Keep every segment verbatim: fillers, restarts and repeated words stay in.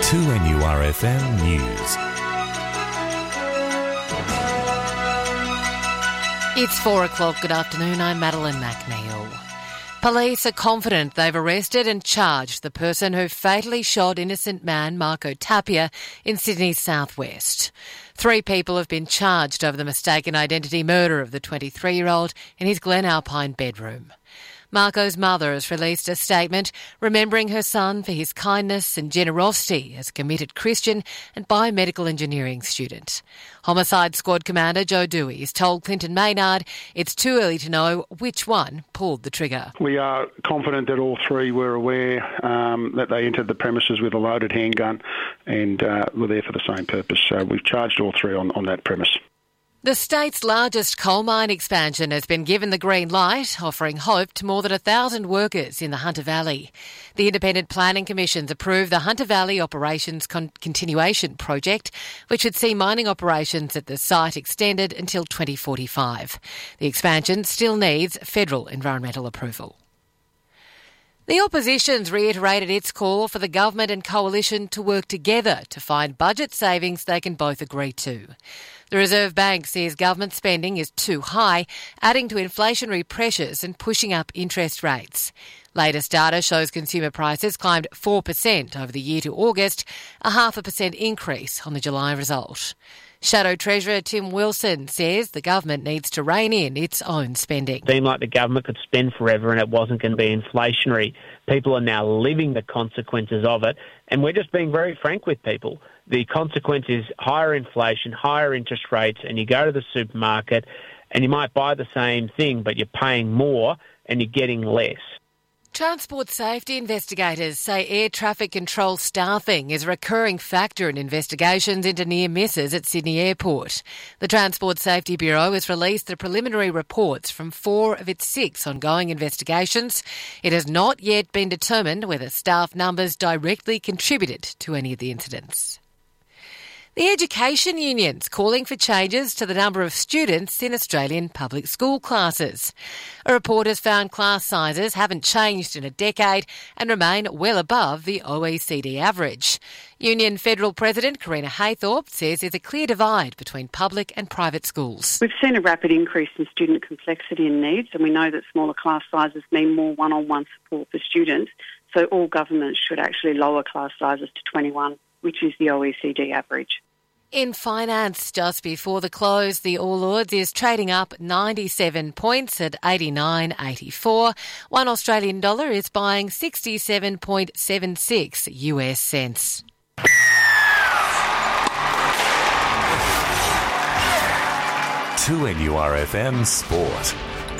two N U R F M News. It's four o'clock. Good afternoon. I'm Madeline McNeil. Police are confident they've arrested and charged the person who fatally shot innocent man Marco Tapia in Sydney's southwest. Three people have been charged over the mistaken identity murder of the twenty-three-year-old in his Glen Alpine bedroom. Marco's mother has released a statement remembering her son for his kindness and generosity as a committed Christian and biomedical engineering student. Homicide Squad Commander Joe Dewey has told Clinton Maynard it's too early to know which one pulled the trigger. We are confident that all three were aware um, that they entered the premises with a loaded handgun and uh, were there for the same purpose. So we've charged all three on, on that premise. The state's largest coal mine expansion has been given the green light, offering hope to more than a thousand workers in the Hunter Valley. The Independent Planning Commission's approved the Hunter Valley Operations Con- Continuation Project, which would see mining operations at the site extended until twenty forty-five. The expansion still needs federal environmental approval. The opposition's reiterated its call for the government and coalition to work together to find budget savings they can both agree to. The Reserve Bank says government spending is too high, adding to inflationary pressures and pushing up interest rates. Latest data shows consumer prices climbed four percent over the year to August, a half a percent increase on the July result. Shadow Treasurer Tim Wilson says the government needs to rein in its own spending. It seemed like the government could spend forever and it wasn't going to be inflationary. People are now living the consequences of it, and we're just being very frank with people. The consequence is higher inflation, higher interest rates, and you go to the supermarket and you might buy the same thing, but you're paying more and you're getting less. Transport safety investigators say air traffic control staffing is a recurring factor in investigations into near misses at Sydney Airport. The Transport Safety Bureau has released the preliminary reports from four of its six ongoing investigations. It has not yet been determined whether staff numbers directly contributed to any of the incidents. The Education Union's calling for changes to the number of students in Australian public school classes. A report has found class sizes haven't changed in a decade and remain well above the O E C D average. Union Federal President Karina Haythorpe says there's a clear divide between public and private schools. We've seen a rapid increase in student complexity and needs, and we know that smaller class sizes mean more one-on-one support for students, so all governments should actually lower class sizes to twenty-one, which is the O E C D average. In finance, just before the close, the All Ords is trading up ninety-seven points at eighty-nine eighty-four. One Australian dollar is buying sixty-seven point seven six U S cents. two N U R F M Sport.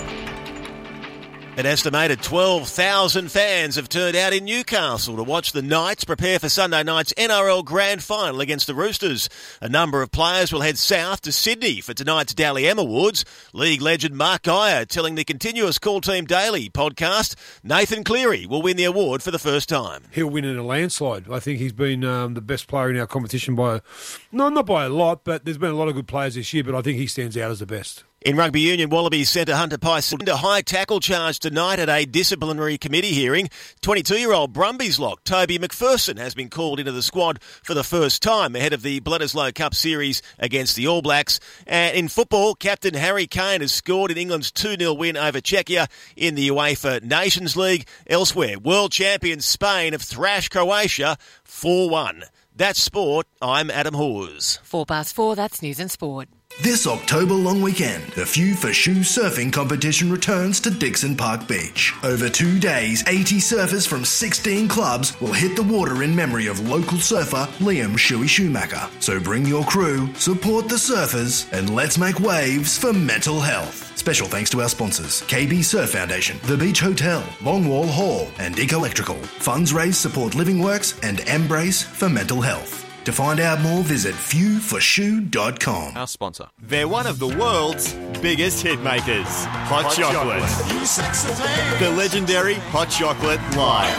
An estimated twelve thousand fans have turned out in Newcastle to watch the Knights prepare for Sunday night's N R L Grand Final against the Roosters. A number of players will head south to Sydney for tonight's Dally M Awards. League legend Mark Geyer telling the Continuous Call Team Daily podcast Nathan Cleary will win the award for the first time. He'll win in a landslide. I think he's been um, the best player in our competition by, no, not by a lot, but there's been a lot of good players this year, but I think he stands out as the best. In rugby union, Wallabies centre Hunter Pice a high tackle charge tonight at a disciplinary committee hearing. twenty-two-year-old Brumbies lock Toby McPherson has been called into the squad for the first time ahead of the Bledisloe Cup series against the All Blacks. And in football, captain Harry Kane has scored in England's two nil win over Czechia in the UEFA Nations League. Elsewhere, world champions Spain have thrashed Croatia four one. That's sport. I'm Adam Hawes. Four past four, that's news and sport. This October long weekend, the Few for Shoe surfing competition returns to Dixon Park Beach. Over two days, eighty surfers from sixteen clubs will hit the water in memory of local surfer Liam Shuey Schumacher. So bring your crew, support the surfers, and let's make waves for mental health. Special thanks to our sponsors, K B Surf Foundation, The Beach Hotel, Longwall Hall, and Eco Electrical. Funds raised support Living Works and Embrace for mental health. To find out more, visit few for shoe dot com. Our sponsor. They're one of the world's biggest hit makers. Hot, Hot Chocolate. chocolate. The legendary Hot Chocolate Live.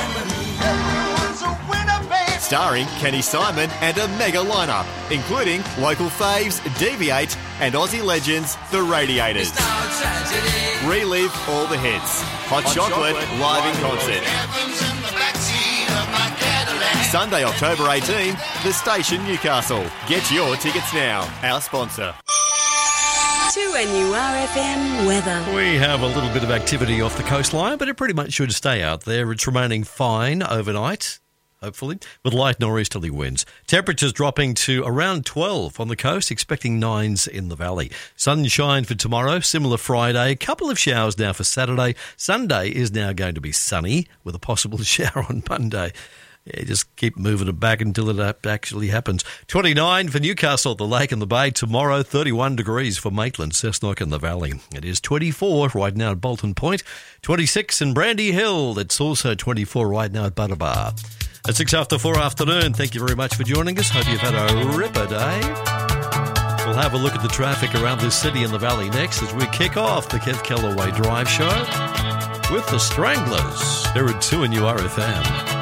Starring Kenny Simon and a mega lineup, including local faves Deviate and Aussie legends The Radiators. Relive all the hits. Hot, Hot Chocolate, Chocolate live in concert. Sunday, October eighteenth, The Station, Newcastle. Get your tickets now. Our sponsor. two N U R F M weather. We have a little bit of activity off the coastline, but it pretty much should stay out there. It's remaining fine overnight, hopefully, with light nor'easterly winds. Temperatures dropping to around twelve on the coast, expecting nines in the valley. Sunshine for tomorrow, similar Friday. A couple of showers now for Saturday. Sunday is now going to be sunny with a possible shower on Monday. Yeah, just keep moving it back until it actually happens. twenty-nine for Newcastle, the Lake and the Bay. Tomorrow, thirty-one degrees for Maitland, Cessnock and the Valley. It is twenty-four right now at Bolton Point. twenty-six in Brandy Hill. It's also twenty-four right now at Butterbar. At six after four afternoon, thank you very much for joining us. Hope you've had a ripper day. We'll have a look at the traffic around this city and the valley next as we kick off the Kev Kellaway Drive Show with the Stranglers. They're at two N U R F M.